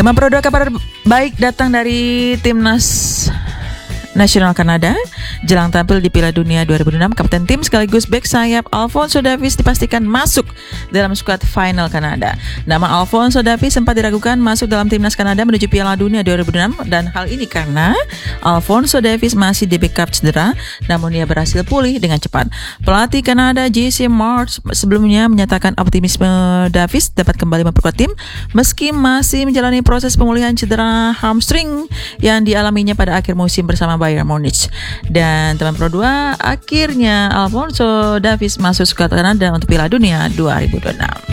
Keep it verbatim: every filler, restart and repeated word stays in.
Teman Pro dua, kabar baik datang dari Timnas Nasional Kanada jelang tampil di Piala Dunia dua ribu enam. Kapten tim sekaligus bek sayap Alphonso Davies dipastikan masuk dalam skuad final Kanada. Nama Alphonso Davies sempat diragukan masuk dalam timnas Kanada menuju Piala Dunia dua ribu enam, dan hal ini karena Alphonso Davies masih di backup cedera, namun ia berhasil pulih dengan cepat. Pelatih Kanada J C Marsh sebelumnya menyatakan optimisme Davies dapat kembali memperkuat tim meski masih menjalani proses pemulihan cedera hamstring yang dialaminya pada akhir musim bersama Bayern Munich. Dan teman Pro dua, akhirnya Alphonso Davies masuk skuad Kanada untuk Piala Dunia dua ribu dua puluh enam.